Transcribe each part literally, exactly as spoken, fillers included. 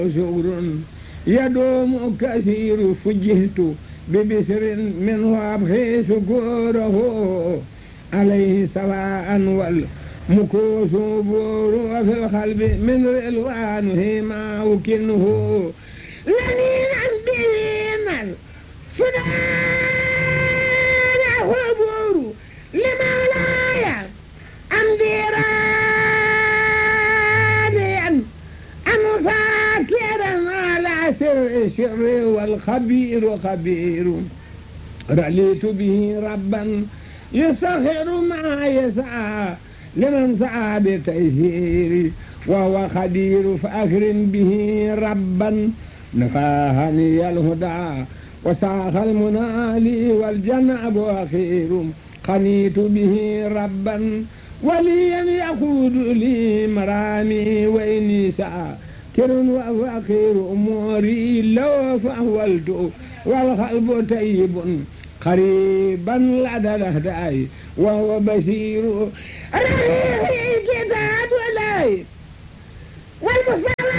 شكر يدوم كثير فجهت ببسر منه أبخي شكوره عليه سواء والمكوس بور وفي القلب من رلوانه ما وكنه لنينا بينا فدان خبور لمولاي أمدي راضيا أن فاكرا على سر الشر والخبير خبير رأيت به ربا يسخر ما يسعى لمن سعى بتيسير وهو خدير فأكرم به ربا نفاهني الهدى وساخ المنالي والجنب أخير قنيت به ربا وليا يقود لي مرامي وإني ساكر وفقير أموري لو فأولت والقلب طيب قريبا لدى الأهداء وهو بشير رغيف كتاب ولاي والمصطفى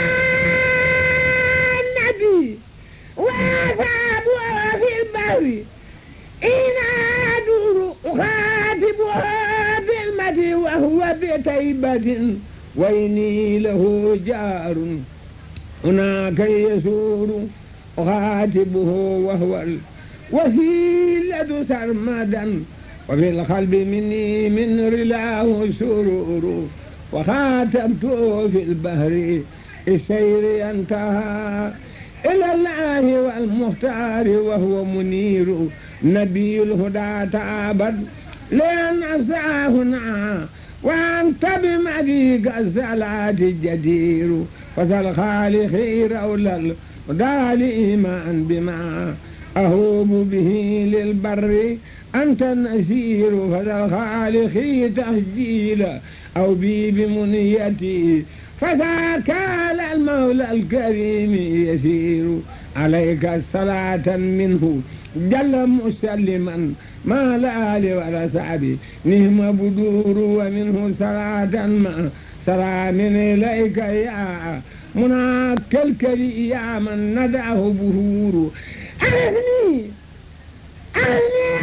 النبي وأصحابه في البر إن أدور أخاطبها بالمدي وهو بطيبة وإني له جار هناك يسور أخاطبه وهو وسيلة سرمدا وفي القلب مني من رلاه سرور وخاتمته في البحر السير انتهى إلى الله والمختار وهو منير نبي الهدى تعبد لأن أسعى هنا وأنت بمديك الصلاة الجدير فسل خالقي رول الهدى إيمان بما أهوب به للبر أنت النسير فذا خالقي تهجيل أو بي بمنيتي فذاك على المولى الكريم يسير عليك الصلاة منه جل مسلما ما لا آل ولا سعبي نهم بدور ومنه صلاة ما سلام إليك يا مناك الكري يا من ندعه بهور أغني أغني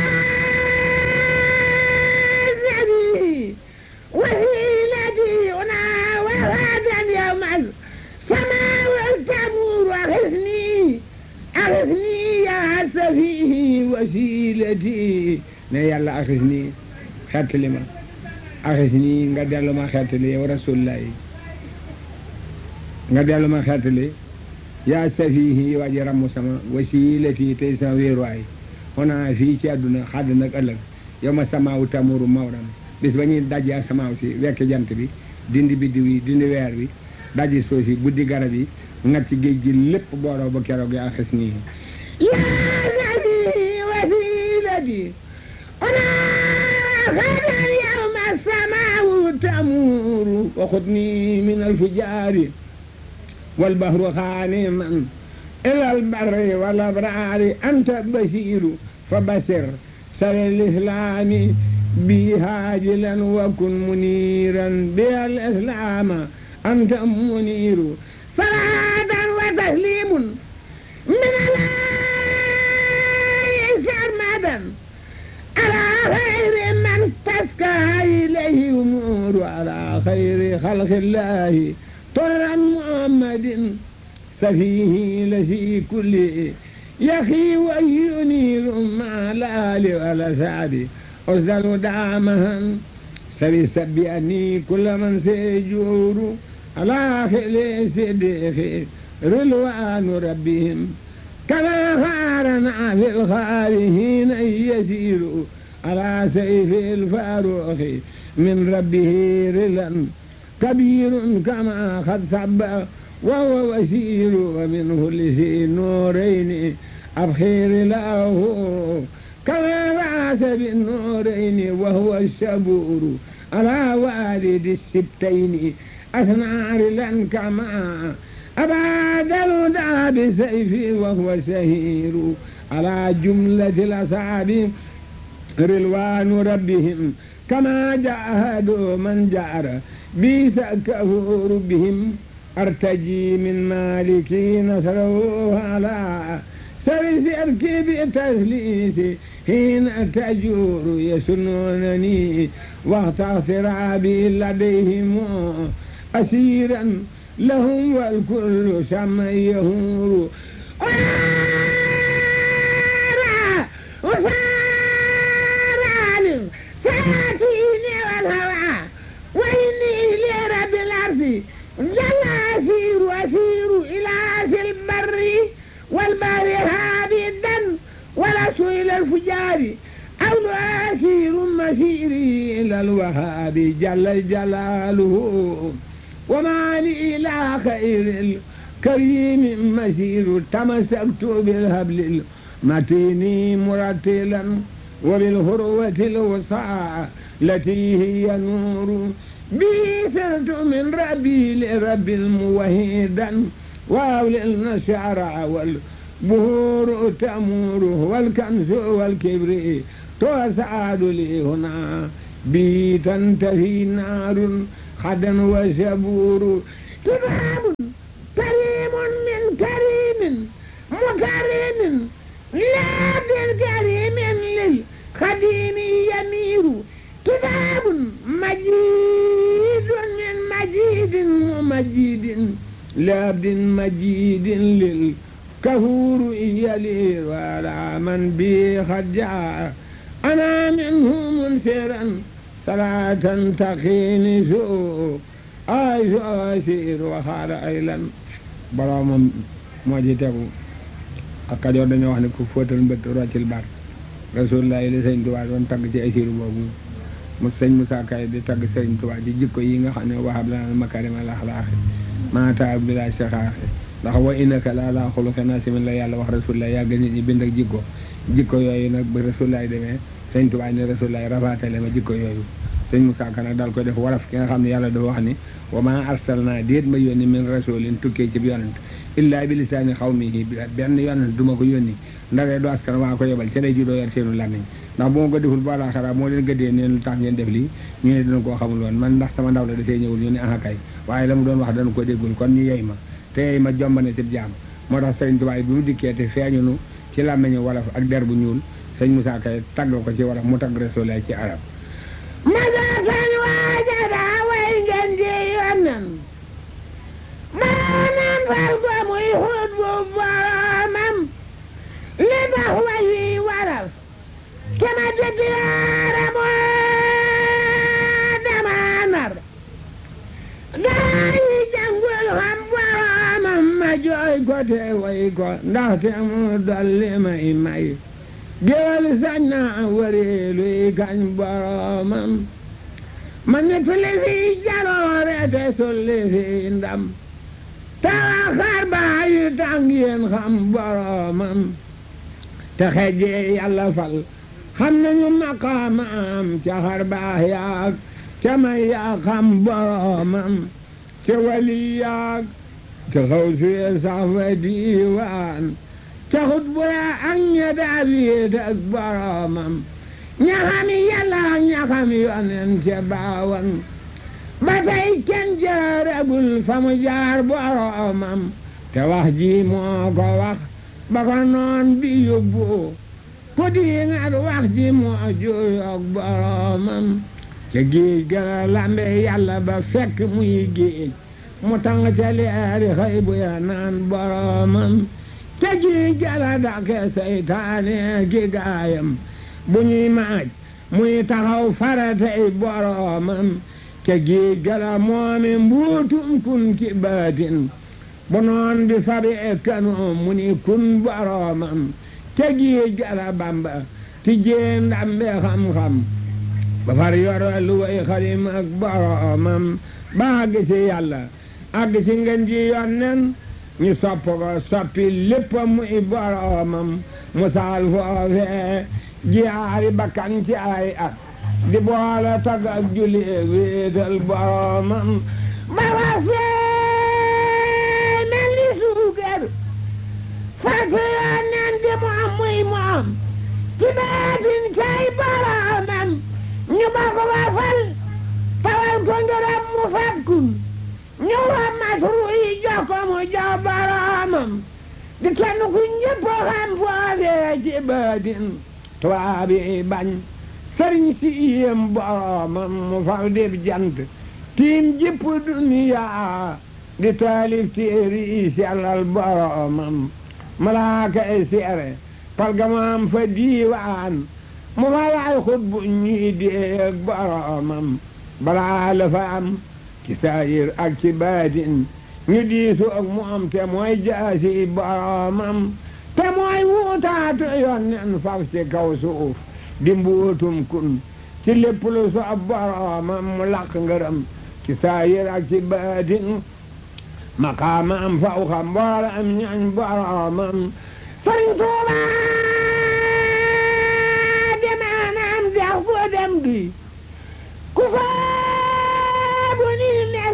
أغني وهيلتي أنا وهذا اليوم السماء والتمور أغني أغني يا سفيه وسيلتي ne yàlla axisni xettali ma axisni nga dellu ma xettali yow rasulullahi nga dellu ma xettali yaa safihi waji ramm sama wasilati tey sama wéeruwaay xonaa fii ci àdduna xadd nag ëllëg yow ma samaawu tamuru mawran bis ba ñuy dajji ak samaaw si wekk jant bi dindi biddiw yi dindi weer bi dajji suuf si buddi garab yi ngat ci géej gi lépp booroo ba keroog yaa xis nii yaa safihi wasilati xonaa xadd yow ma samaawu tamuru waxutni min alfujaari والبحر خانما إلى البر والأبرار أنت بشير فبشر سر الإسلام بي هاجلا وكن منيرا بها الإسلام أنت منير صلاة وتسليم من الله سرمدا على خير من تسكى إليه أمور على خير خلق الله طرا محمد سفيه لفي كل يخي وينير مع الآل والأسعد أرسل دعمها سبي سبيني كل من سيجور على خل صديق رلوان ربهم كما خارنا في الخارهين يسير على سيف الفاروق من ربه رلا كبير كما قد سب وهو وسير ومنه لذي النورين أبخير له كما بعث بالنورين وهو الشبور على والد السبتين أثنى رلا كما أباد الهدى بسيفه وهو سهير على جملة الأصحاب رلوان ربهم كما جاهدوا من جار بيس كفور بهم أرتجي من مالكي نصره على سرس أركب تسليسي حين تجور يسنونني وقت اغترابي لديهم أسيرا لهم والكل سما يهور وسار عالم ساتيني والهوى وإني لرب الأرض جل أسير أسير إلى أسل البر والبر هابدا ولست إلى الفجار أو أسير مسيري إلى الوهاب جل جلاله وما لي إلى خير الكريم مسير تمسكت بالهبل المتين مرتلا وبالهروة الوسعى التي هي نور بي سرت من ربي لرب الموحدا وأولئنا الشعر والبهور تأمور والكنز والكبر تسعد لي هنا بي تنتهي نار خدا وشبور كتاب كريم من كريم مكرم لا بالكريم للخديم يمير كتاب مجيد من مجيد ومجيد لابد مجيد للكفور يلي ولا من بي خجع أنا منه منفرا صلاة تقيني سوء آي سوء أسير وخار أيلا برام موجتكو ak Kajoor dañoo wax ne ku fóotal mbët roccil bar Rasulullah li Sëriñ Tuubaa doon tagg ci asiru boobu mu sëñ Musaa Kay di tagg Sëriñ Tuubaa ci jikko yi nga xam ne wahab lana makaarimal axlaaqi maa taa bila saxaaxi ndax wa innaka la ala xuluqin asimin la yàlla wax Rasulullah yàgg nit ñi bind ak jikko jikko yooyu nag ba Rasulullah demee Sëriñ Tuubaa ne Rasulullah rafaatale ma jikko yooyu sëñ Musaa Ka nag daal koy def waraf ki nga xam ne yàlla dafa wax ni wa maa arsalnaa déet ma yónni min rasulin tukkee ci yonent illaa bi lisaani xawmihi benn yonent du ma ko yónni ndawee du askan waa ko yebal ca lay juddoo yar seenu làmmiñ ndax bu ma ko deful ba laaxara moo leen gëddee neen lu tax ngeen def lii ñu ne dina koo xamul woon man ndax sama ndaw la dafay ñëwul ñu ne ahakay waaye la mu doon wax dana ko déggul kon ñu yey ma te yey ma jombane ci jaam moo tax Sëriñ Tuubaa bi mu dikkee te feeñunu ci làmmiñu wolof ak der bu ñuul sëñ Musaa Kay tagg ko ci wolof mu tagg Rasulullah ci arab masakan waajada way ngeen di yonnen maanaam fal ko muy xut bu boromam li tax way wi waraf kema dëgg yaara moo dama nar gaa yi jàngul xam boromam ma jooy ko te way ko ndaxte mu dolli may may géwél sañ na wareelu yi kañ boromam ma nettali fi jaloore te sulli fi ndam tawa xar baa yu tàng yéen xam boromam te xejee yàlla fal xam nañu maqaamam ca xar baa yaag ca may yaa xam boromam ca wali yaag ca xaw suye sax fa diiwaan ca xut bu yaa ak ña daal yéet ak boromam ña xami yàlla ña xami yonen ca baawan ba tey kenn jaaragul fa mu jaar boromam te wax ji moo ko wax ba ko noon bi yóbbu ku di ngat wax ji moo jooyoog boromam ca géej ga lambe yàlla ba fekk muy géej mu tàng ca leeri xëy bu ya naan boromam te géej ga la dàqe seytaane ki gaayam bu ñuy maaj muy taxaw faratey boromam ca géej ga la moome mbuutum kun ki baatin bu noon bi fabi e kanoom mu ni kun boromam ca géej ga la Bamba ti jee ndambe xam-xam ba far yoro lu way xadim ak boromam ba àgg ci yàlla àgg ci ngeen ji yonnen ñu sopp ko soppi lépp muy boromam mu saal foofee jiyaari bakkan ci ay at di boole tagg ak julli wéetal boromam ba wasee mel ni suukar fàtte yonnen di mu am muy mu am ci baatin cay boromam ñu ba ko wafal tawal ko ngërëm mu fakkun ñu wa matru yi boromam di kenn ku ñëpp xam foofee ci baatin tubaab yi bañ sëriñ si yéem boromam mu faw dib jant tiim jëpp duniya di taalif téeri yi sellal boromam malaaka ay seere palgamam fa diiwaan mu fa yaay xut bu ñuy déeg boromam balaa la fa am ci saayir ak ci baatin ñu diisu ak mu am te mooy jaasi boromam te mooy wuutaatu yoon nen faf ci kaw suuf di mbuutum kun ci lépp lu soob boromam mu laq ngërëm ci saayir ak ci baatin maqaamam faw xam booram ñañ boromam Sëriñ Tuuba demaanam dex ko dem gi ku faabu ni nes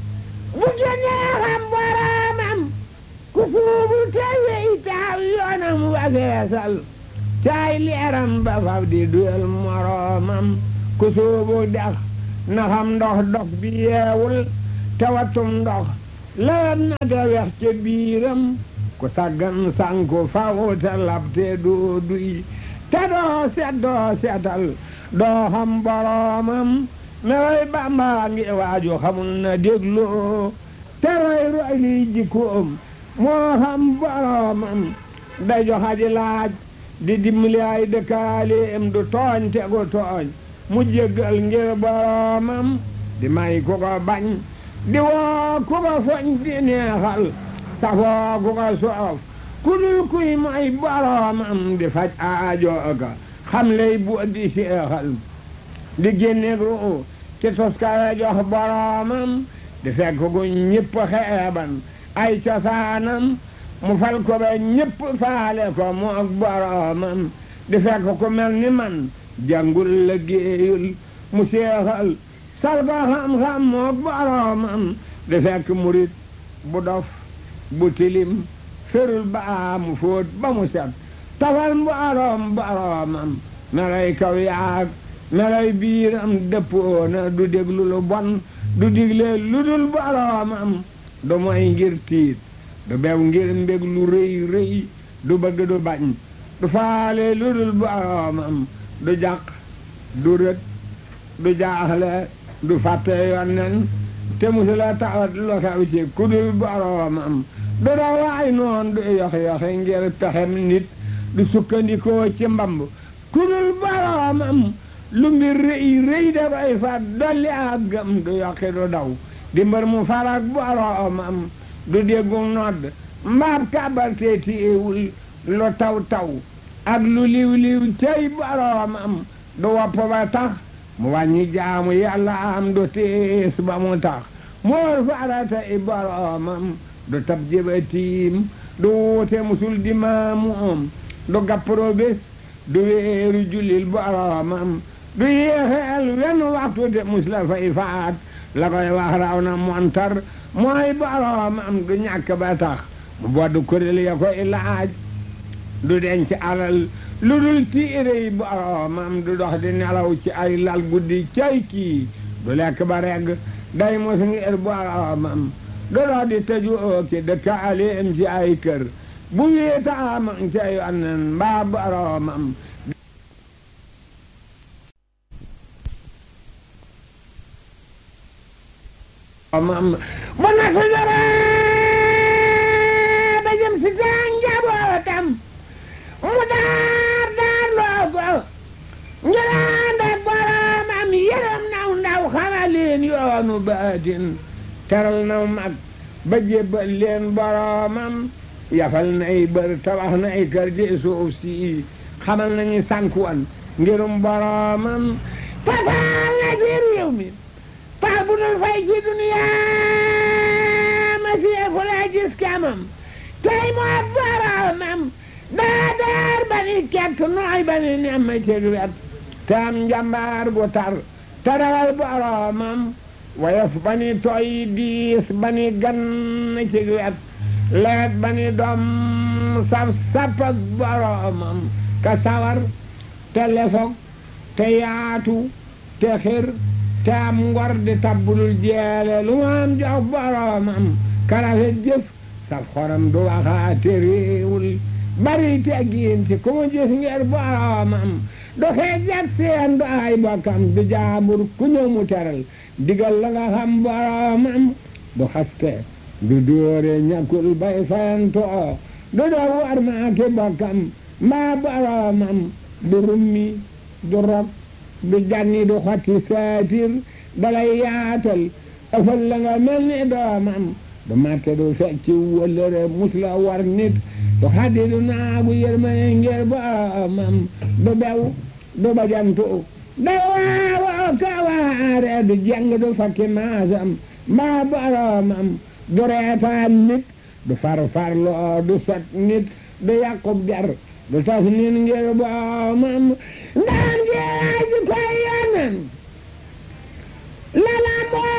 bu génnee xam boromam ku suubu tewey taaw yoonam wageesal caay leeram ba faf di duyal moromam ku suubu dex na xam ndox dox bi yeewul tawatum ndox lewet na te wex ca biiram ku saggan sanku faw te lab te doo duy te doo set doo setal doo xam boromam mewoy Bamba ngi waaju xamul na dégloo te roy roy liy jikkoom moo xam boromam day joxaji laaj di dimbali ay dëkkaaleem du tooñ te gu tooñ mu jéggal ngir boromam di may ku ko bañ di woo ku ko foñ di neexal safoo ku ko soof ku dul kuy may boromam di faj aajo ka xam lay bu di seexal di génne ru ci toskare jox boromam di fekk gu ñëpp xeeban ay cosaanam mu fal ko ba ñëpp faale ko mu ak boromam di fekk ku mel ni man jàngul la géeyul mu seexal sal ko xam-xam mu ak boromam di fekk murit bu dof bu tilim ferul ba mu fóot ba mu set tafal borom boromam melay kaw yaag melay biiram dëppoona du déglu lu bon du digle lu dul boromam du moy ngir tiit du bew ngir mbég lu rëy rëy du bëgg du bañ du faale lu dul boromam du jàq du rët du jaaxle du fàtte yonnen te musula tawat lu xew ci ku dul boromam du dawaay noon du yox-yoxe ngir pexem nit du sukkandikoo ci mbamb ku dul boromam lu mbir rëy rëy dafay fat dolli ak gëm du yoqi du daw di mbër mu farak boromam du déggu nodd mbaab kàbbal te tiiwul lu taw taw ak lu liw liw cey boromam du wopp ba tax mu wàññi jaamu yàlla am du tiis ba mu tax moor farata i boromam du tab jëba tiim du wuute musul di maamu om du gappro bés du weeru jullil boromam du yéexeel wenn waxtu de mus la fay faat la koy wax raw na montar mooy boromam du ñàkk ba tax mu bodd kuréel ya koy laaj du denc alal lu dul tiire yi boromam du dox di nelaw ci ay lal guddi cay kii du lekk ba regg day mos ngir boromam du dox di tëju ooki dëkkaaleem ci ay kër bu wéetaam cay annen mbaa boromam mam bu na fi dara ba jëm si seen njabootam mu daar daar loo ko njëlaan ak boromam yërëm naw ndaw xamal leen yoonu baatin teral naw mag ba jébbal leen boromam yafal nay bër tabax nay kër ci suuf si xamal nañu sànkuwan ngirum boromam tafaal na ci réew mi paa bu dul fay ci duniyaa ma seefu la gis kamam tey moo boromam daa daar ba ni kekk nooy ba ni nemm ci wet te am njambaar gu tar te rawal boromam woyof ba ni tooy diis ba ni gan ci wet leet ba ni doom saf sap ak boromam ka sawar te lefog te yaatu te xir te am ngor di tabbulul jeele lu mu am jox boromam ka rafet jëf saf xoram du waxaate réewul bari teggiin ci ku mu gis ngir boromam du xeejat seen du ay bokkam du jaambur ku ñëw mu teral digal la nga xam boromam du xaste du dóore ñàkkul bay fayantoo du doo war maa ki bokkam mbaa boromam du rummi du rob du janni du xotti saatir dalay yaatal ëfal la nga mel ni doomam du màtte du fecci wëllëre mus la war nit du xaddi du naagu yërmane ngir boromam du bew du bajantu da waawo ka waare du jeng du fakki maasam mbaa boromam du reetaan nit du farfarloo du sot nit du yàqub der du tas nit ngir boromam ndaan geej koy yonen lala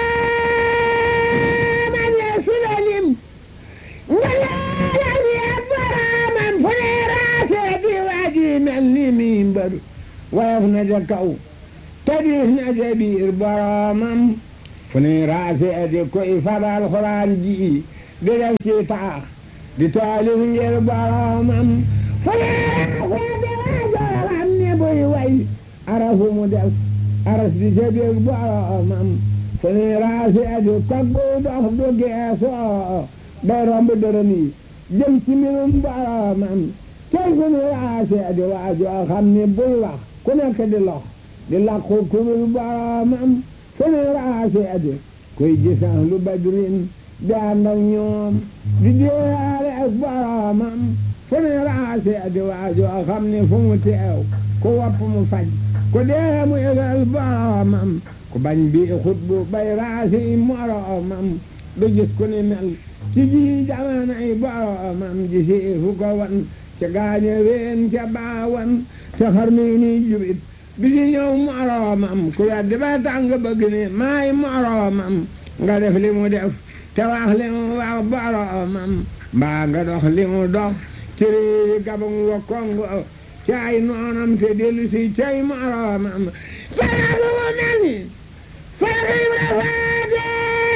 mooma ne sulalim nga laalal ye boromam fu ne raasee di waaji mel ni mi mbër woyof na ja kaw tadiis na ja biir boromam fu ne raasee di koy fabal xuraan ji di def ci taax di taalif ngir boromam fu ne raasee di waajoo xam ne buy way arafu mu def aras di ca biir boromam fu ne raasee di koggu dox du geesoo day romb dërëm yi jëm ci mbirum boromam tey fu ne raasee di waajoo xam ne buy wax ku nekk di lox di làqu kurul boromam fu ne raasee di koy gisan lu badrin di ànd ak ñoom di déyaale ak boromam fu ne raasee di waajoo xam ne fu mu teew ku wopp mu faj ku dee mu yëgal boromam ku bañ bi xutbu bay raasi moromam du gis ku ni mel ci ji jamanay boromam ji si fu ko wan ca gaañe ween ca baawan ca xarnu ni jubit bi si ñëw moromam ku weddi ba tàng bëgg ni maay moromam nga def li mu def te wax li mu wax boromam mbaa nga dox li mu dox ci réewi Gabon wa Congo ci ay noonam te dellu si cay moromam faragu mu mel ni faragu mu rafaate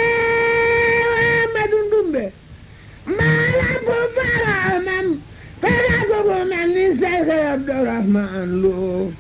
ma dundumbe maa lampu boromam faragu mu mel ni Seex Abdurahmaan Lo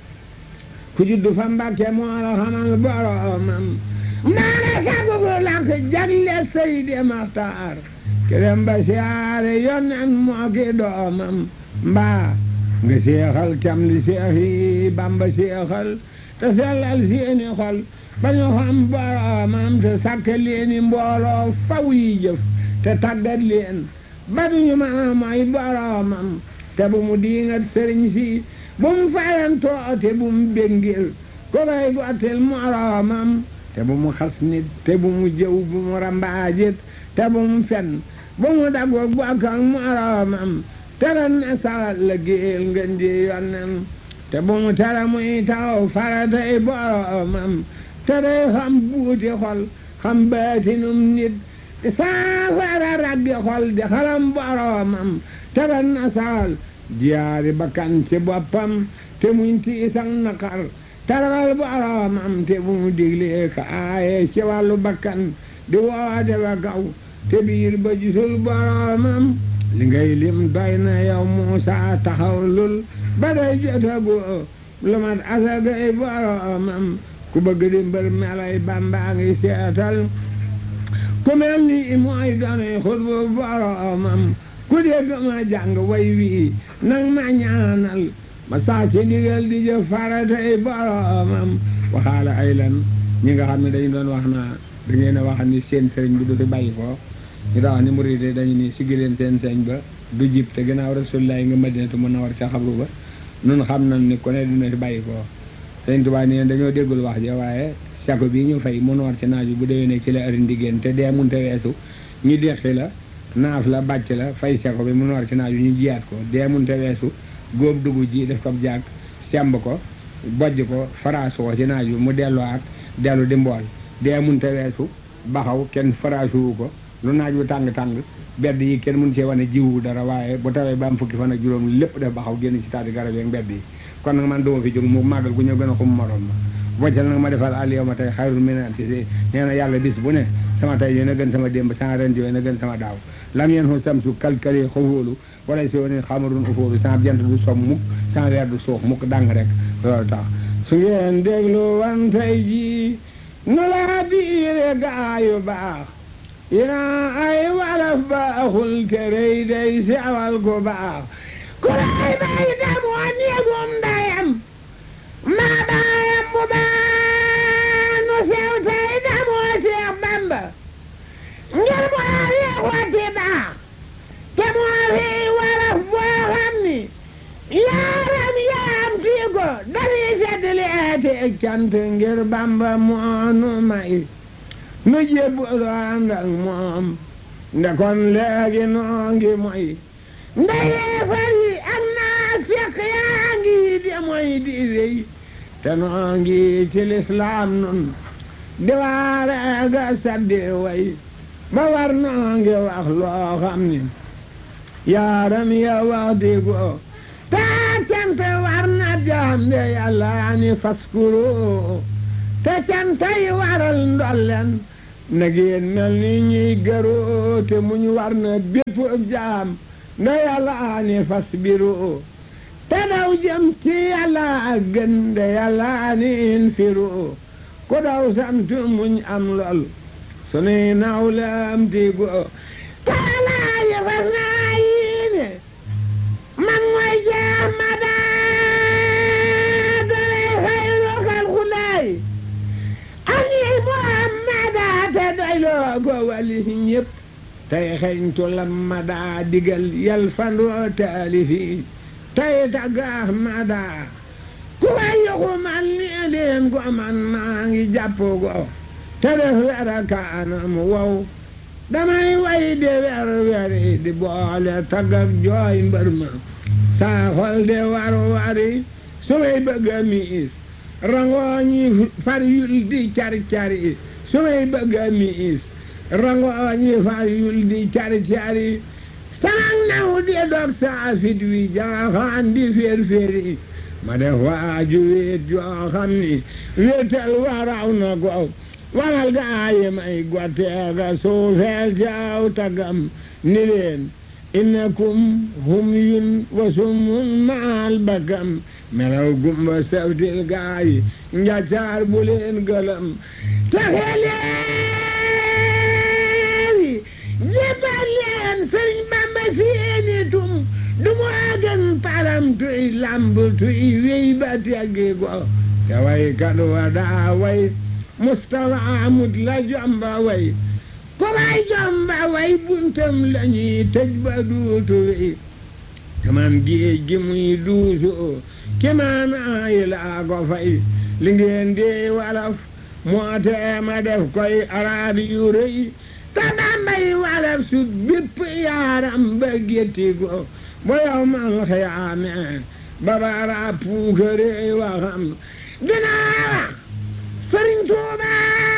ku juddu fa Mbàkke moo la xamal boromam maana sagugu lank jagle Seydi Maxtaar kerem ba siyaare yonen moo ki doomam mbaa nga seexal cam li seex yi Bamba seexal te sellal seeni xol ba ñu xam boromam te sàkk leeni mbooloo faw yi jëf te tàggat leen ba duñu mën a mooy boromam te bu mu diingat sëriñ si bu mu fayantoo te bu mu béngil ko koy gottil moromam te bu mu xas nit te bu mu jëw bu mu rambaajit te bu mu fen bu mu daggoog bokk ak moromam tere na saxal la géel ngeen di yonnen te bu mu tere muy taw faratay boromam te day xam buuti xol xam baatinum nit di saafara raggi xol di xalam boromam tere na saxal jiyaari bakkan ci boppam te muñ tiisak naqar taral boromam te bu mu diglee ka aaye ci wàllu bakkan di woote ba kaw te biir ba gisul boromam li ngay lim doy na yow Muusa taxaw lul ba day jotagu lu mat asagay boromam ku bëgg di mbër melay Bamba ngi seetal ku mel ni mooy doonay xutbu boromam ku dégg ma jàng way wii nang ma ñaanal ma saa ci ndigal di jëf faratay boromam waxaala ay lan ñi nga xam ne dañu doon wax naa da ngeen a wax ni seen sëriñ bi du fi bàyyi ko ñu daa wax ni murid dañu ni siggi leen seen sëriñ ba du jib te gannaaw Rasulullah nga Madinatu Munawwara ca xabru ba nun xam nañ ni ku ne dina fi bàyyi ko Sëriñ Tuubaa nee dañoo déggul wax ja waaye sako bi ñu fay mu noor ci naaj bi bu déwénee ci la ëri ndigéen te dee munte weesu ñu deqi la naaf la bàcc la fay sako bi mu noor ci naaj bi ñu jiyaat ko dee munte weesu góob dugub ji def ko jàkk semb ko bojj ko faraasu ko ci naaj bi mu delloo ak dellu di mbool dee munte weesu baxaw kenn faraasuwu ko lu naaj wu tàng-tàng bedd yi kenn mun cee wane jiwu dara waaye bu tawee ba am fukki fan ak juróom lépp def baxaw génn ci taati garab yi ak mbedd yi kon nag man duma fi jóg mu màggal gu ñëw gën a xum morom ma waccal nag ma defal àll yow ma tey xayrul minal si nee na yàlla bis bu ne sama tey yooyu na gën sama démb sama ren yooyu na gën sama daaw lam yen hu samsu kalkali xafoolu wala si wone xamarun ufoolu sans jant du som mukk sans weer du suux mukk dang rek loolu tax su ngeen déglu wan tey ji nu laa biire gaayu baax ina ay walaf baaxul te rëy day sewal ko baax ku lay bay demoo néegum ndayam maa baayam bu baax nu sew tey demoo Seex Bamba ngir moo yeex wati baax te moo fi walaf boo xam ni yaaram yaam tii ko dañuy seddali eeti cant ngir Bamba moo nu may nu jébbalu ànd ak moom nde kon léegi noo ngi moy ndeyee far yi ak naa fekk yaa ngi di moy di rëy te noo ngi ci lislaam nun di waare ga saddi way ba war noo ngi wax loo xam ni yaaram ya wax di ko taa cant war na jaam de yàlla ni faskuru te cantay waral ndolleen na ngeen mel ni ñuy gëroo te muñ war na bépp jaam na yàlla ni fasbiru te daw jëm ci yàlla ak gën de yàlla ni infiru ku daw sant muñ am lool sunuy nawle am tiigu taalaa yëfar naa yiine man mooy jaam ma daa dalay xayru xalxulaay ani Muhammada te doyloo ko wali ñépp tey xeñtu lam ma daa digal yal fandoo taalifi tey tagg Ahmada ku way yoxu man ni leen ko man maa ngi jàpp go te def wera kaanam wow damay way de wer weri di boole tagg ak jooy mbër ma saa xol de waru wari su may bëgg a miis rangooñi far yul di cari cari su may bëgg a miis rangooñi far yul di cari cari sanang naw di dog saa fit wi jaaxaan di féer féeri ma def waaju wéet joo xam ni wéetal waraw na ko waral gaayi may gotteega suufeel jaaw tagam ni leen innakum humyun wa summun maal bakam melaw gumba sawtil gaayi njaccaar bu leen gëlëm taxeleeri jébal leen Sëriñ Bamba seeni tum du mu agan param tuy lamb tuy wey ba teggi go te way kadu wa daa way Mustafa amut la jomba way ko way jomba way buntam lañuy tëj ba duutu wey kaman géej gi muy duusu kimaan ayi laa ko fay li ngeen di walaf moo tee ma def koy arabi yu rëy te Bambay walaf su bépp yaaram ba gétti go bo yow man xiyaame ba bara puukare waxam dinaa wax Sëriñ Tuuba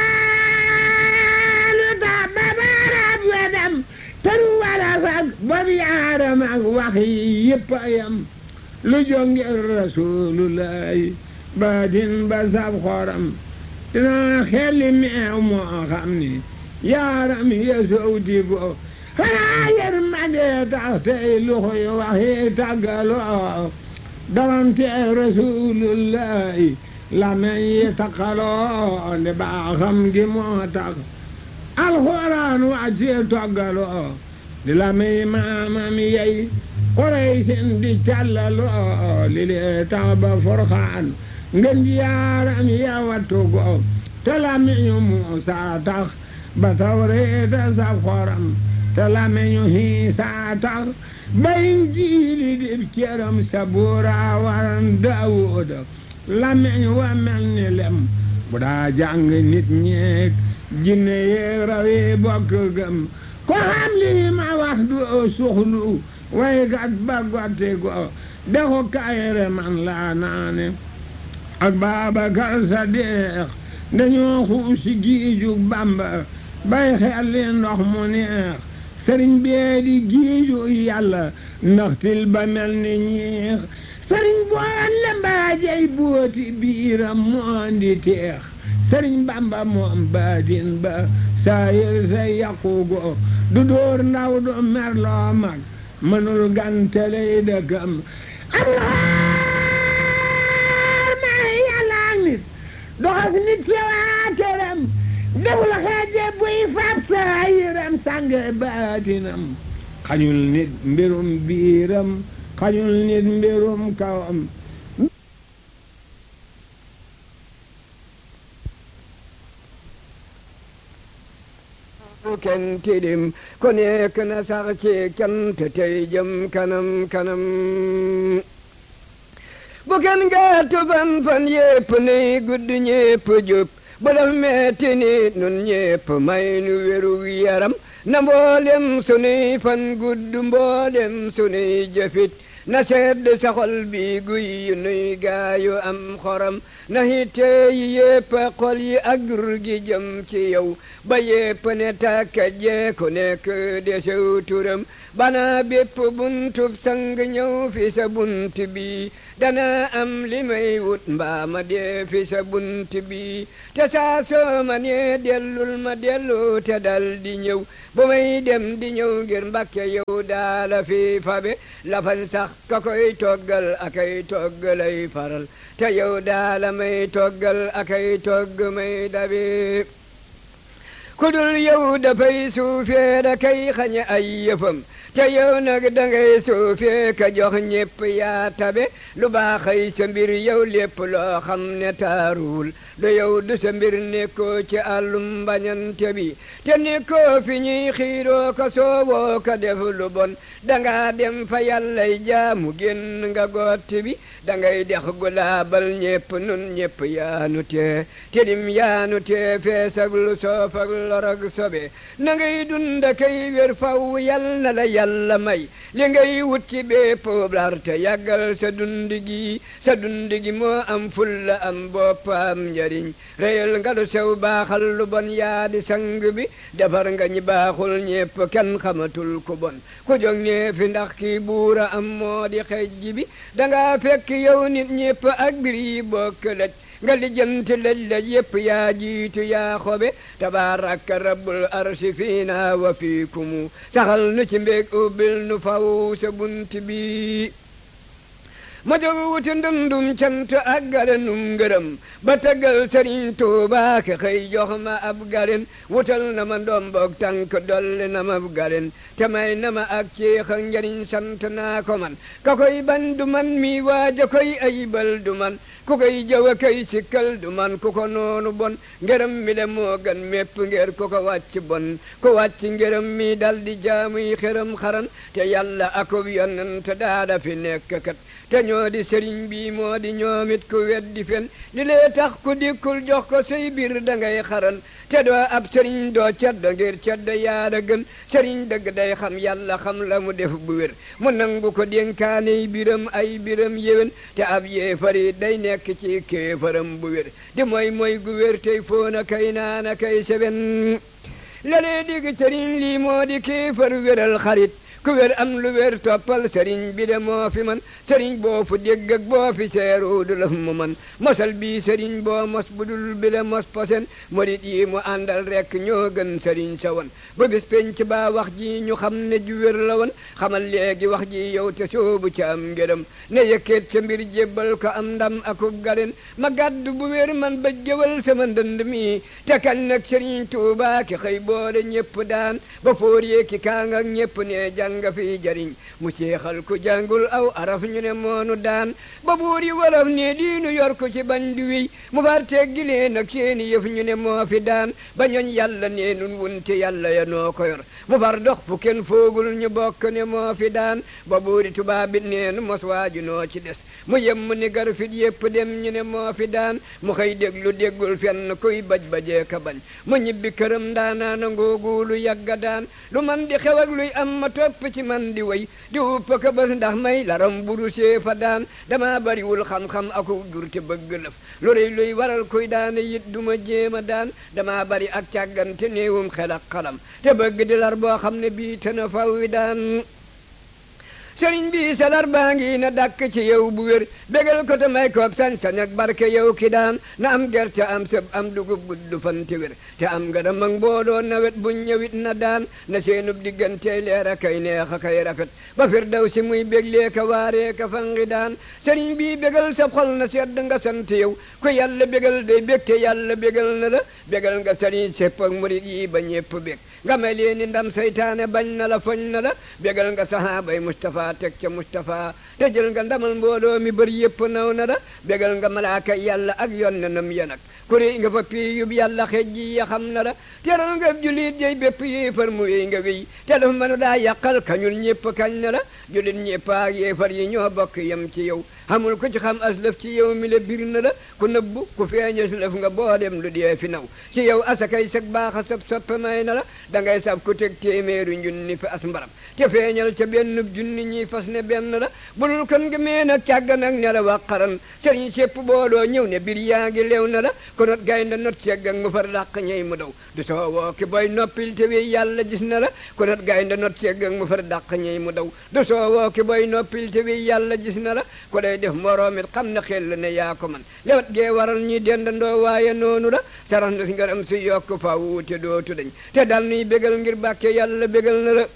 lu tax ba bara wedam tëru walaf ak bob yaaram ak wax yi yëpp ayam lu jongir Rasulullahi baatin ba sab xoram dinaa xelli meew moo xam ni yaaram ya sowti go xanaa yërmande tax tey luxuy waxi tàggaloo dawante Rasulullahi la meñ yi taqaloo ndi baaxam gi moo tax alxuraan wàcce toggaloo di la meñ maamam yey Quraysin di callaloo li lee tax ba Furqaan ngeen ji yaaram ya wattu go te la meñu Muusaa tax ba Tawreeta saf xoram te la meñu Iisaa tax ba Injiili dib cëram Sabuura waran Daawuda la meñ wa mel ni lem bu daa jàng nit ñeek jinne yeeg rawi bokk gëm ko xam lii ma wax du suxlu way gat ba gotti go dexu kayre man laa naane ak Baabakar Sadiq dañoo xuusi giiju Bamba bay xelli ndox mu neex sëriñ bee di giiju yàlla ndaxtil ba mel ni ñeex sëriñ boon la mbaajey booti biiram mu andi teex sëriñ Bamba moom baatin ba saayir say yaqugo du dóor ndaw du merloo mag mënul ganteley dëkkam Allah ma yàlla nit doxas nit ci waa këram deful xeeje buy fab saayiram sange baatinam xañul nit mbirum biiram xañul nit mbirum kawam kenn tilim ku nekk na sax ci cant tey jëm kanam kanam bu kenn gàttu fan fan yépp nuy gudd ñépp jub bu daf metti ni nun ñépp may nu wéru yaram na mboolem sunuy fan gudd mboolem sunuy jëfit na sedd sa xol bi guy nuy gaayu am xoram na hitte yi yépp xol yi ak dur gi jëm ci yow ba yépp ne tàkka jee ku nekk desew turam bana bépp buntub sang ñëw fi sa bunt bi dana am li may wut mbaa ma dee fi sa bunt bi te saa soo ma nee dellul ma dellu te dal di ñëw bu may dem di ñëw ngir Mbàkke yow daala fi fabe lafan sax ka koy toggal akay toggalay faral te yow daala may toggal akay togg may dabe kudul yow dafay suufee da kay xañe ay yëfam te yow nag dangay suufee ka jox ñépp yaa tabe lu baaxay sa mbir yow lépp loo xam ne taaruwul du yow du sa mbir nekkoo ci àllum mbañante bi te nekkoo fi ñuy xiiroo ko soowoo ko def lu bon danga dem fa yàllay jaamu génn nga gotti bi dangay dex gu laabal ñépp nun ñépp yaanu tee te dim yaanu tee feesag lu soof ak lorog sobe na ngay dunda kay wér faw yal na la yàlla may li ngay wut ci bépp lar te yàggal sa dund gi sa dund gi moo am fulla am boppam njariñ réyal nga lu sew baaxal lu bon yaa di sang bi defar nga ñi baaxul ñépp kenn xamatul ku bon ku jóg nee fi ndax kii buura am moo di xejj bi danga fekk yow nit ñépp ak bir yi bokk laj nga lijjanti laj laj yépp yaa jiitu yaa xobe tabaaraka rabbul arsi fiina wa fiikumu saxal nu ci mbéeg ubbil nu faw sa bunt bi ma jóg wuti ndundum cant ak galenum ngërëm ba taggal Sëriñ Tuubaa ke xëy jox ma ab galen wutal na ma ndomboog tànk dolli na ma ab galen te may na ma ak ceex ak njariñ sant naa ko man ka koy ban du man mi waaja koy ayibal du man ku koy jëwa kay sikkal du man ku ko noonu bon ngërëm mi le moo gan mépp ngir ku ko wàcc bon ku wàcc ngërëm mi dal di jaamuy xeram xaran te yàlla akub yonent daada fi nekk kat te ñoo di sëriñ bi moo di ñoomit ku weddi fen li lee tax ku dikkul jox ko say bir dangay xaran te doo ab sëriñ doo ceddo ngir ceddo yaada gën sëriñ dëgg day xam yàlla xam la mu def bu wér mu nangu ko dénkaaney biram ay biram yéwén te ab yéefari day nekk ci kéefaram bu wér di mooy mooy gu wér tey foona kay naana kay seben la lee digg sëriñ lii moo di kéefar wéral xarit ku wér am lu wér toppal sëriñ bi de moo fi man sëriñ boo fu dégg ak boo fi seeru du laf mu man mosal bii sëriñ boo mos budul bi le mos posen murit yi mu àndal rekk ñoo gën sëriñ sa woon ba bis penc baa wax ji ñu xam ne ju wér la woon xamal léegi wax ji yow te soobu ca am ngërëm ne yëkkeet sa mbir jébbal ko am ndam akub galen ma gàddu bu wér man ba jëwal sama ndënd mi te kan nag sëriñ Tuubaa ki xëy boole ñépp daan ba fóor yee ki kaang ak ñépp ne nga fi jariñ mu seexal ku jàngul aw araf ñu ne moonu daan ba buur yi wolof ne diinu yor ko ci bañ di wiy mu far teggi leen ak seeni yëf ñu ne moo fi daan ba ñooñ yàlla ne nun wunte yàlla ya noo ko yor mu far dox fu kenn foogul ñu bokk ne moo fi daan ba buuri tubaab bi neen mos waaju noo ci des mu yem ni gar fit yépp dem ñu ne moo fi daan mu xëy déglu déggul fenn kuy baj bajee ka bañ mu ñibbi këram ndaanaana ngoogu lu yàgga daan lu man di xew ak luy am ma topp ci man di way di uppa ka bés ndax may laram buru see fa daan dama bariwul xam-xam aku jur te bëgg lëf lu rëy luy waral kuy daane yit duma jéema daan dama bari ak càggante néewum xel ak xalam te bëgg di lar boo xam ne bii te na faw wi daan sëriñ bi salar baa ngi na dàkk ci yow bu wér bégal ko te may ko sañ-sañ ak barke yow ki daan na am gerte am sëb am dugub gudd fan te wér te am nga dem ak mbooloo nawet bu ñëwit na daan na seenub diggante leer a kay neex a kay rafet ba fir daw si muy béglee ka waaree ka fangi daan sëriñ bi bégal sa xol na sedd nga sant yow ku yàlla bégal day bég te yàlla bégal na la bégal nga sëriñ sépp ak murit yi ba ñépp bég nga may leen ni ndam seytaane bañ na la foñ na la bégal nga sahaabay Mustafa teg ca Mustafa te jël nga ndamal mbooloo mi bër yépp naw na la bégal nga malaaka yàlla ak yonnenam ya nag kuri nga fa pii yub yàlla xej ji ya xam na la teral nga julit jey bépp yéefar mu wéy nga wéy te dafa mënu daa yàqal kañul ñépp kañ na la julit ñépp ak yéefar yi ñoo bokk yem ci yow xamul ku ci xam aslëf ci yow mi la bir na la ku nëbbu ku feeñ aslëf nga boo dem lu dee fi naw ci yow asakay sag baaxa sab soppe may na la dangay sab ku teg téeméeru junni fi as mbaram te feeñal ca benn junni ñi fas ne benn la bulul kon nga mee nag càgg nag ne la waqaran sëriñ sépp booloo ñëw ne bir yaa ngi leew na la ko not gaynde not segg ak mu far dàq ñey mu daw du soo woo ki boy noppil te wi yàlla gis na la ko not gaynde not segg ak mu far dàq ñey mu daw du soo woo ki boy noppil te wi yàlla gis na la ko day def moroomit xam na xel ne yaa ko man lewat gee waral ñi dendandoo waaye noonu la sarax na si ngaram si yokk faw te dootu dañ te dal nuy bégal ngir bàkke yàlla bégal na la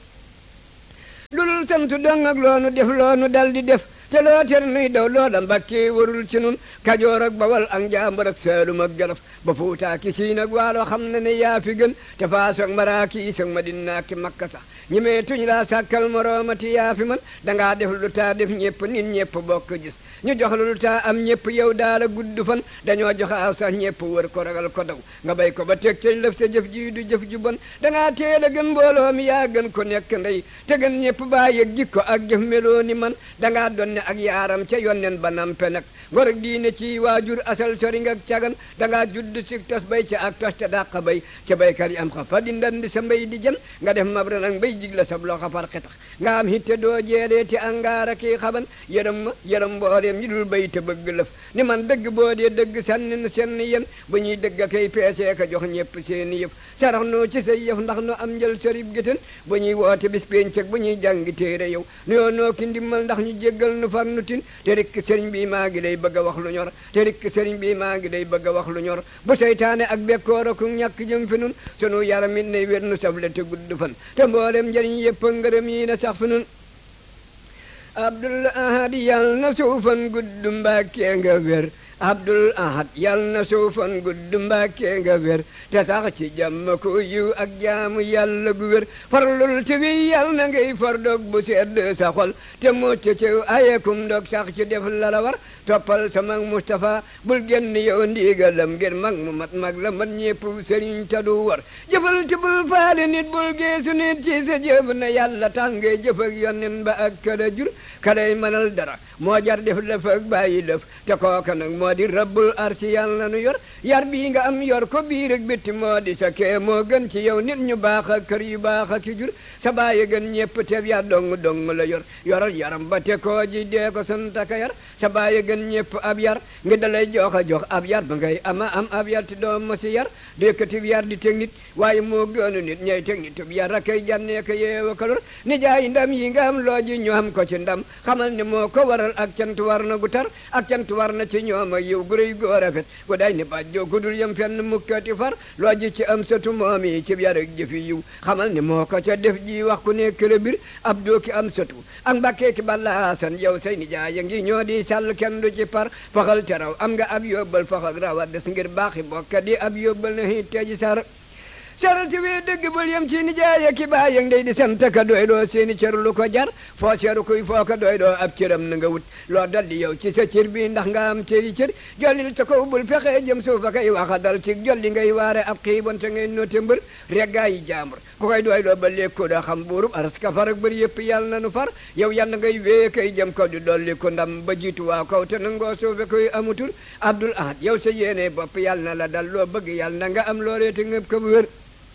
lulul sant dong ak loonu def loonu dal di def te loo ter nuy daw loola Mbàkke warul ci nun Kajoor ak Bawal ak Njàmbur ak Saalum ak Jolof ba Fuuta ki Siin ak Waalo xam na ne yaa fi gën te Faas ak Maraakiis ak Madina ki Makka sax ñi mee tuñ laa sàkkal moroomati yaa fi man dangaa def lu taa def ñépp nit ñépp bokk gis ñu jox lu taa am ñépp yow daala gudd fan dañoo jox aw sax ñépp wër ko ragal ko daw nga bay ko ba teg ca lëf sa jëf ji du jëf ju bon dangaa teel a gën mbooloo mi yaa gën ko nekk ndey te gën ñépp baa yëg jikko ak jëf meloo ni man dangaa donne ak yaaram ca yonnen ba nampe nag ngor ak diine ci waajur asal sori nga cagan dangaa judd si tos bay ca ak tos ca dàq bay ca baykat yi am xa fa di ndandi sa mbay di jën nga def mabra nag mbay jig la sab loxo far xetax nga am hitte doo jeedee ti angaara kii xaban yërëm ma yërëm mbooleem ñi dul bay te bëgg lëf ni man dëgg boo dee dëgg sànni na seen yéen ba ñuy dëgg a kay peesee ka jox ñépp seeni yëf sarax noo ci say yëf ndax no am njël sërib gétén ba ñuy woote bis péncëg ba ñuy jàngi téere yow nuyoo noo ki ndimmal ndax ñu jéggal nu far nu tin te rikk sëriñ bi maa ngi day bëgg a wax lu ñor te rikk sëriñ bi maa ngi day bëgg a wax lu ñor bu seytaane ak bekkoor ak ñàkk jëm fi nun sunu yaram it ne wér nu safle te gudd fan te mboolem njëriñ yëpp ngërëm yi na sax fi nun Abdul Ahad yal na suufan gudd Mbàkke nga wér Abdul Ahad yal na suufan gudd Mbàkke nga wér te sax ci jàmm ko yiw ak jaamu yàlla gu wér farlul ci wi yal na ngay far dog bu sedd sa xol te mucc ci ayekum dog sax ci def la la war toppal sama Mustafa bul génn yow ndigalam ngir mag mu mat mag la mat ñépp sëriñ ta du war jëfal ci bul faale nit bul geesu nit ci sa jëf na yàlla tax ngay jëf ak yonnen ba ak kada jur kaday mënal dara moo jar def lëf ak bàyyi lëf te kooka nag moo di rabbul arsi yàlla nu yor yar bii nga am yor ko biir ak bitti moo di sa kee moo gën ci yow nit ñu baax ak kër yu baax ak ki jur sa bàyyi gën ñépp teef ya dong dong la yor yoral yaram ba te koo ji dee ko santaka yar sa bàyyi gën ñépp ab yar ngi dalay jox a jox ab yar ba ngay ama am ab yar ti doom ma si yar dékkati yar di teg nit waaye moo gënu nit ñay teg nit ab yar akay jànnee ko yeewa ko lor ni jaay ndam yi nga am loo ji ñu am ko ci ndam xamal ni moo ko waral ak cant war na gu tar ak cant war na ci ñoom ak yow gu rëy goo rafet gu day ni bàjjoo gu dul yem fenn mukkati far loo ji ci am satu moom yi ci yar ak jëfi yiw xamal ni moo ko ca def ji wax ku nekk la bir ab doo ki am satu ak mbàkkee ki ballaasan yow say ni jaay ngi ñoo di sàll kenn du ci par faxal ca raw am nga ab yóbbal fax ak rawat des ngir baaxi bokka di ab yóbbal na hittee ji sar saral ci wee dëgg bul yem ci nijaay ak baay ak ndey di sant ka doy doo seeni cër lu ko jar foo seeru kuy foo ko doy doo ab cëram na nga wut loo dal di yow ci sa cër bi ndax nga am cëri cër jollil ca kaw bul fexe jëm suufa kay waxa dal ci jolli ngay waare ab xiibon te ngay noote mbër reggaa yi jaambur ku koy doy doo ba lékkoo da xam buurub aras ka far ak bëri yëpp yàlla na nu far yow yàlla ngay wee kay jëm kaw di dolli ko ndam ba jiitu waa kaw te nangoo suufe koy amutul Abdul Ahad yow sa yéene bopp yàlla na la dal loo bëgg yàlla na nga am loolee te ngëb ko bu wér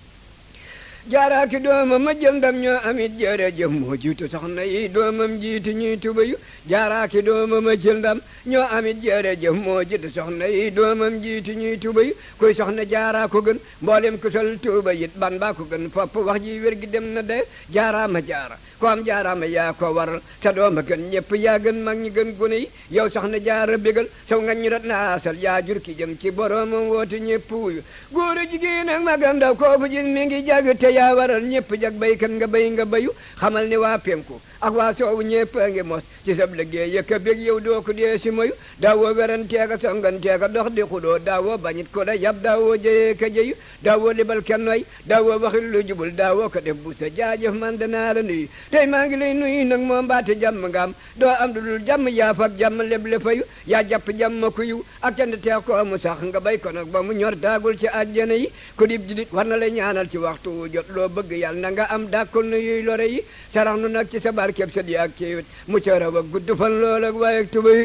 jaaraaki doomam ma jël ndam ñoo amit jërëjëf moo jiitu soxna yi doomam jiitu ñuy tubayu jaaraaki doomam ma jël ndam ñoo amit jërëjëf moo jiitu soxna yi doomam jiitu ñuy tubayu kuy soxna jaaraa ko gën mboolem ku sol tuuba yit ban baa ko gën fopp wax ji wér gi dem na de jaaraa ma jaara ko am jaaraama yaa ko waral sa dooma gën ñëpp yaa gën mag ñi gën gune yi yow soxna jaara bégal saw nga ñu rat naasal yaa jur ki jëm ci boromam woote ñëpp wuyu góor a jigéen ak magam ndaw koo fu gis mi ngi jag te yaa waral ñëpp jag baykat nga bay nga bayu xamal ni waa penku ak waa soowu ñëpp a ngi mos ci sab liggéey yëkka bég yow doo ko dee si moyu daawoo weranteeka songanteeka dox di xudoo daawoo bañit ko da yab daawoo jëyee ka jëyu daawoo libal kenn way daawoo waxil lu jubul daawoo ko def bu sa jaajëf man danaa la nuyu tey maa ngi lay nuyu nag moom baate jàmm nga am doo am du dul jàmm yaaf ak jàmm leb le fayu yaa jàpp jàmm ku yiw ak cand teex ko mu sax nga bay ko nag ba mu ñor daagul ci àjjana yi ku dib julit war na lay ñaanal ci waxtu wu jot loo bëgg yàlla na nga am dàkkul nu yuy lore yi sarax nu nag ci sa barkeb sa di ak ci wet mu ca raw ak gudd fan lool ak waaye ak tubay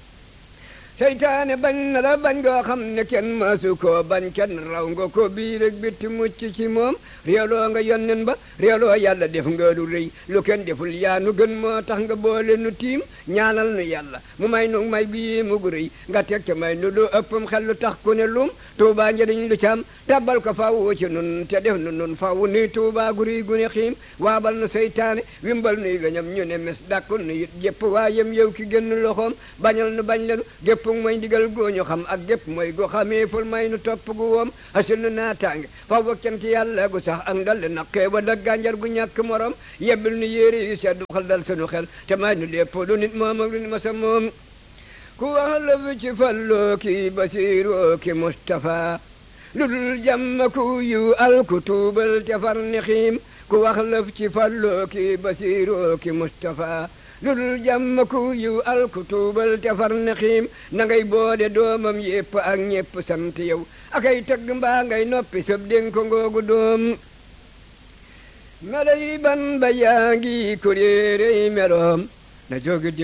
seytaane bañ na la bañ goo xam ne kenn maasu koo bañ kenn raw nga ko biir ak bitti mucc ci moom réeloo nga yonnen ba réeloo yàlla def nga lu rëy lu kenn deful yaa nu gën moo tax nga boole nu tiim ñaanal nu yàlla mu may nu may bii mu gu rëy nga teg te may nu lu ëppam xel lu tax ku ne lum tuubaa njëriñ lu cam tabbal ko faw ci nun te def nu nun faw nuy tuubaa gu rëy gu ne xiim waabal nu seytaane wimbal nuy weñam ñu ne mes dàkkul nu it jépp waa yem yow ki génn loxoom bañal nu bañ lenu gépp mooy ndigal gooñu xam ak gépp mooy gu xamee ful may nu topp gu woom asul nu naataange faw ak cant yàlla gu sax ak ndal naqee ba dag gànjar gu ñàkk morom yebbil nu yéeri yu seddu xel dal sunu xel te may nu lépp lu nit moom ak lu nit masa moom ku wax la fi ci falloo ki basiiroo ki Mustafa lu dul jàmm ku yu al ku tuubal te far ni xiim ku wax la fi ci falloo ki basiiroo ki Mustafa lu dul jàmm ku yu al ku tuubal te far ni xiim na ngay boode doomam yépp ak ñépp sant yow akay tëgg mbaa ngay noppi sëb dénk ko ngoogu doom melay ban ba yaa ngi kuréerey meloom na jóg